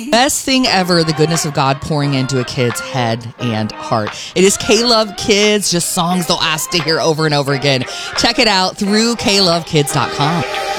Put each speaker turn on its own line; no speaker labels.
Best thing ever, the goodness of God pouring into a kid's head and heart. It is K-Love Kids, just songs they'll ask to hear over and over again. Check it out through klovekids.com.